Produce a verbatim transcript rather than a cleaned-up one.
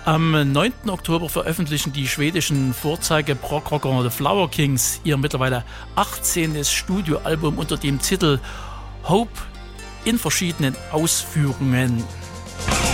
Am neunten Oktober veröffentlichen die schwedischen Vorzeige-Prog-Rocker The Flower Kings ihr mittlerweile achtzehntes Studioalbum unter dem Titel Hope in verschiedenen Ausführungen.